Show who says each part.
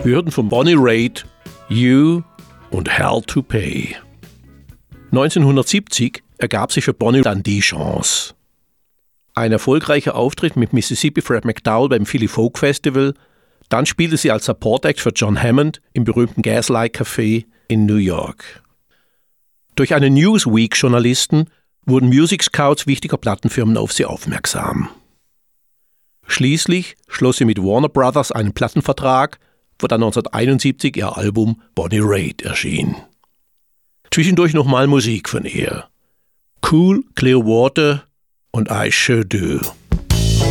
Speaker 1: Wir hörten von Bonnie Raitt You und Hell to Pay. 1970 ergab sich für Bonnie dann die Chance. Ein erfolgreicher Auftritt mit Mississippi Fred McDowell beim Philly Folk Festival, dann spielte sie als Support Act für John Hammond im berühmten Gaslight Café in New York. Durch einen Newsweek-Journalisten wurden Music Scouts wichtiger Plattenfirmen auf sie aufmerksam. Schließlich schloss sie mit Warner Brothers einen Plattenvertrag, wo dann 1971 ihr Album Bonnie Raitt erschien. Zwischendurch nochmal Musik von ihr. Cool, Clear Water und I Sure Do.